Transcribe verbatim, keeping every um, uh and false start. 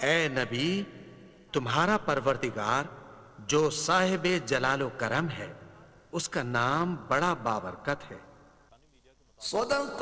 ए नबी, तुम्हारा परवरदिगार जो साहिबे जलालो करम है, उसका नाम बड़ा बाबरकत है।